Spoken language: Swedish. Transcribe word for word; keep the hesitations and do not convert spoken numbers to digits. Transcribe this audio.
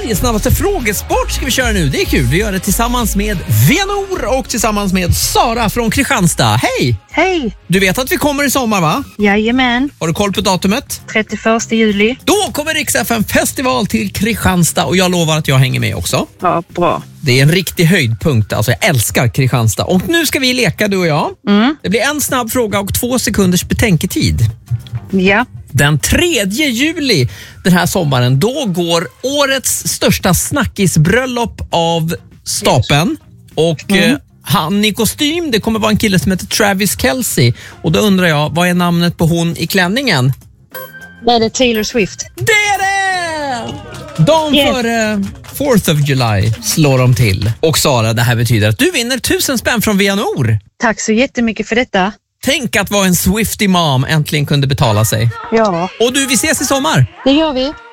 Sveriges snabbaste frågesport ska vi köra nu. Det är kul. Vi gör det tillsammans med Venor och tillsammans med Sara från Kristianstad. Hej! Hej! Du vet att vi kommer i sommar, va? Jajamän. Har du koll på datumet? trettioförsta juli. Då kommer Rix F M festival till Kristianstad och jag lovar att jag hänger med också. Ja, bra. Det är en riktig höjdpunkt. Alltså jag älskar Kristianstad. Och nu ska vi leka, du och jag. Mm. Det blir en snabb fråga och två sekunders betänketid. Ja. Den tredje juli den här sommaren, då går årets största snackisbröllop av stapeln. Och Mm. eh, han i kostym, det kommer vara en kille som heter Travis Kelce. Och då undrar jag, vad är namnet på hon i klänningen? Det är det Taylor Swift. Det är det! Dagen Yes. före fourth of July slår de till. Och Sara, det här betyder att du vinner tusen spänn från Venor. Tack så jättemycket för detta. Tänk att vara en Swiftie mom äntligen kunde betala sig. Ja, Och du, vi ses i sommar. det gör vi.